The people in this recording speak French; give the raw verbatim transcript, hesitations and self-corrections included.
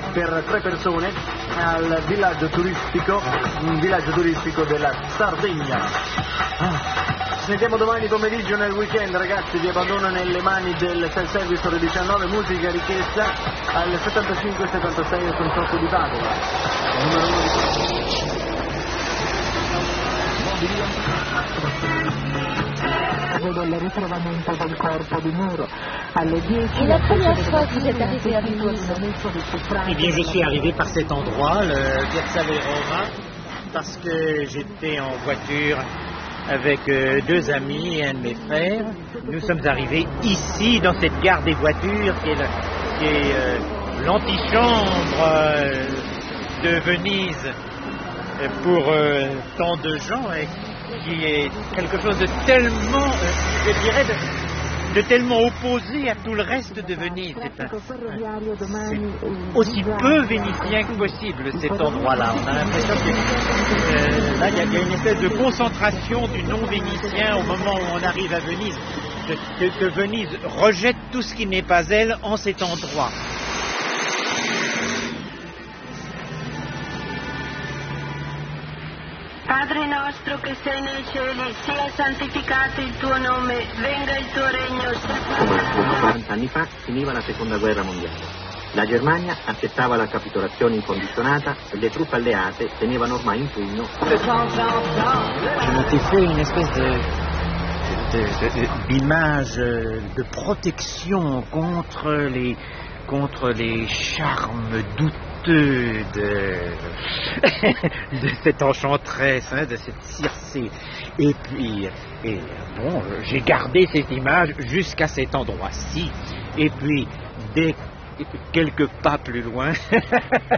per tre persone al villaggio turistico, un villaggio turistico della Sardegna. Sentiamo domani pomeriggio nel weekend, ragazzi, vi abbandono nelle mani del self-service ore diciannove, musica richiesta al settantacinque settantasei al consorto di Padova. Numero uno di del ritrovamento del corpo di Muro. Alle dieci, Et la première fois que vous êtes arrivé à Toulouse? Eh bien, je suis arrivé par cet endroit, le Piazza del Roma, parce que j'étais en voiture avec euh, deux amis et un de mes frères. Nous sommes arrivés ici, dans cette gare des voitures, qui est, le, qui est euh, l'antichambre euh, de Venise pour euh, tant de gens, et qui est quelque chose de tellement, euh, je dirais, de, de tellement opposé à tout le reste de Venise. C'est, un, c'est aussi peu vénitien que possible, cet endroit-là. On a l'impression que euh, là, il y, y a une espèce de concentration du non-vénitien au moment où on arrive à Venise, que, que, que Venise rejette tout ce qui n'est pas elle en cet endroit. Padre nostro che sei nei cieli, sia santificato il tuo nome, venga il tuo regno. quaranta anni fa finiva la seconda guerra mondiale. La Germania accettava la capitolazione incondizionata e le truppe alleate tenevano ormai in pugno. Je m'étais fait une espèce de, de, de, d'image de protection contre les, contre les charmes douteux de, de cette enchanteresse, hein, de cette Circé. Et puis, et, bon, j'ai gardé cette image jusqu'à cet endroit-ci. Et puis, dès quelques pas plus loin,